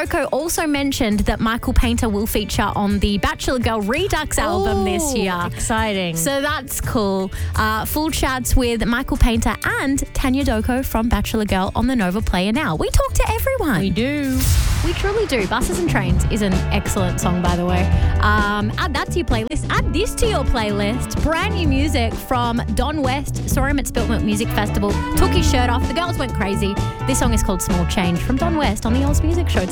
Doko also mentioned that Michael Painter will feature on the Bachelor Girl Redux album this year. Exciting. So that's cool. Full chats with Michael Painter and Tanya Doko from Bachelor Girl on the Nova Player now. We talk to everyone. We do. We truly do. Buses and Trains is an excellent song, by the way. Add that to your playlist. Add this to your playlist. Brand new music from Don West. Saw him at Spilt Milk Music Festival. Took his shirt off. The girls went crazy. This song is called Small Change from Don West on the Oz Music Show.